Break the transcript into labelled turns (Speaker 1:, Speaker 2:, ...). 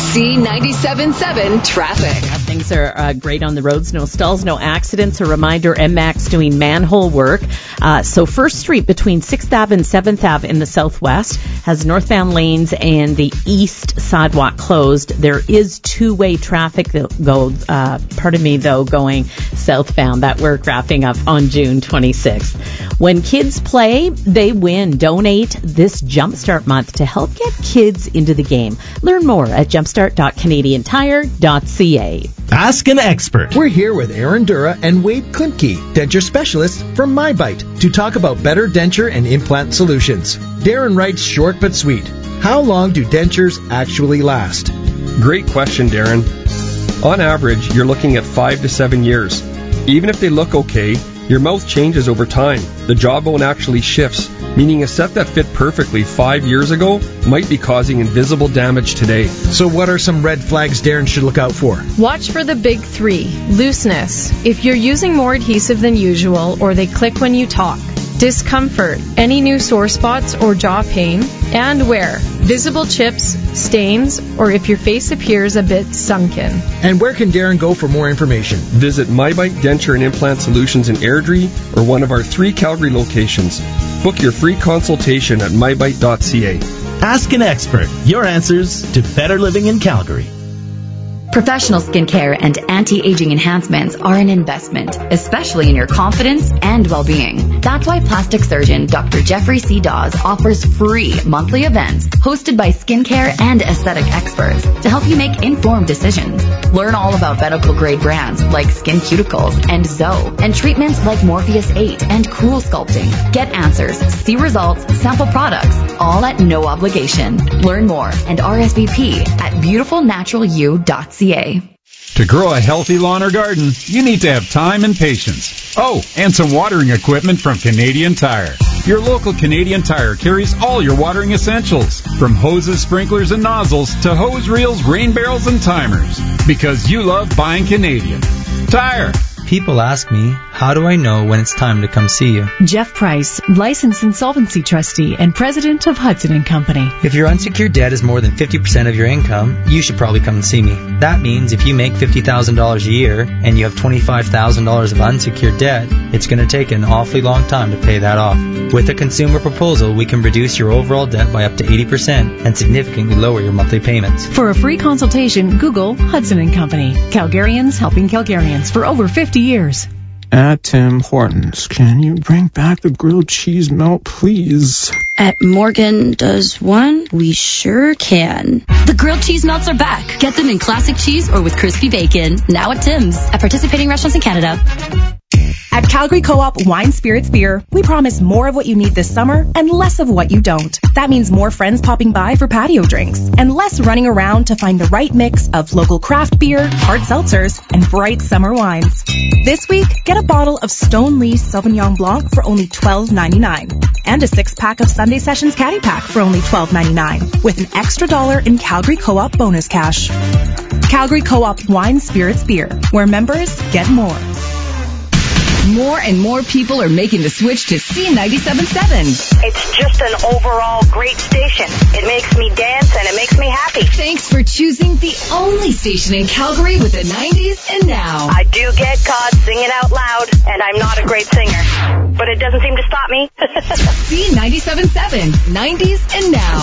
Speaker 1: C97.7 traffic.
Speaker 2: Yeah, things are great on the roads. No stalls, no accidents. A reminder, MMAX doing manhole work. So First Street between 6th Ave and 7th Ave in the southwest has northbound lanes and the east sidewalk closed. There is two-way traffic that going southbound. That work wrapping up on June 26th. When kids play, they win. Donate this Jumpstart month to help get kids into the game. Learn more at jumpstart.canadiantire.ca.
Speaker 3: Ask an expert.
Speaker 4: We're here with Aaron Dura and Wade Klimke, denture specialists from MyBite, to talk about better denture and implant solutions. Darren writes short but sweet. How long do dentures actually last?
Speaker 5: Great question, Darren. On average, you're looking at 5 to 7 years. Even if they look okay, your mouth changes over time. The jawbone actually shifts, meaning a set that fit perfectly 5 years ago might be causing invisible damage today.
Speaker 4: So what are some red flags Darren should look out for?
Speaker 6: Watch for the big three. Looseness. If you're using more adhesive than usual or they click when you talk. Discomfort. Any new sore spots or jaw pain. And wear. Visible chips, stains, or if your face appears a bit sunken.
Speaker 4: And where can Darren go for more information?
Speaker 5: Visit MyBite Denture and Implant Solutions in Airdrie or one of our 3 Calgary locations. Book your free consultation at mybite.ca.
Speaker 3: Ask an expert. Your answers to better living in Calgary.
Speaker 7: Professional skincare and anti-aging enhancements are an investment, especially in your confidence and well-being. That's why plastic surgeon Dr. Jeffrey C. Dawes offers free monthly events hosted by skincare and aesthetic experts to help you make informed decisions. Learn all about medical-grade brands like Skin Cuticles and Zoe, and treatments like Morpheus 8 and Cool Sculpting. Get answers, see results, sample products, all at no obligation. Learn more and RSVP at beautifulnaturalu.ca.
Speaker 8: To grow a healthy lawn or garden, you need to have time and patience. Oh, and some watering equipment from Canadian Tire. Your local Canadian Tire carries all your watering essentials, from hoses, sprinklers, and nozzles to hose reels, rain barrels, and timers. Because you love buying Canadian Tire.
Speaker 9: People ask me, how do I know when it's time to come see you?
Speaker 10: Jeff Price, licensed insolvency trustee and president of Hudson & Company.
Speaker 9: If your unsecured debt is more than 50% of your income, you should probably come and see me. That means if you make $50,000 a year and you have $25,000 of unsecured debt, it's going to take an awfully long time to pay that off. With a consumer proposal, we can reduce your overall debt by up to 80% and significantly lower your monthly payments.
Speaker 10: For a free consultation, Google Hudson & Company. Calgarians helping Calgarians for over 50 years.
Speaker 11: At Tim Hortons, can you bring back the grilled cheese melt, please?
Speaker 12: At Morgan Does One, we sure can.
Speaker 13: The grilled cheese melts are back. Get them in classic cheese or with crispy bacon. Now at Tim's. At participating restaurants in Canada.
Speaker 14: At Calgary Co-op Wine Spirits Beer, we promise more of what you need this summer and less of what you don't. That means more friends popping by for patio drinks and less running around to find the right mix of local craft beer, hard seltzers, and bright summer wines. This week, get a bottle of Stone Lee Sauvignon Blanc for only $12.99 and a 6-pack of Sunday Sessions Caddy Pack for only $12.99 with an extra $1 in Calgary Co-op bonus cash. Calgary Co-op Wine Spirits Beer, where members get more.
Speaker 1: More and more people are making the switch to C97.7.
Speaker 15: It's just an overall great station. It makes me dance and it makes me happy.
Speaker 1: Thanks for choosing the only station in Calgary with the 90s and now.
Speaker 15: I do get caught singing out loud, and I'm not a great singer. But it doesn't seem to stop me.
Speaker 1: C97.7, 90s and now.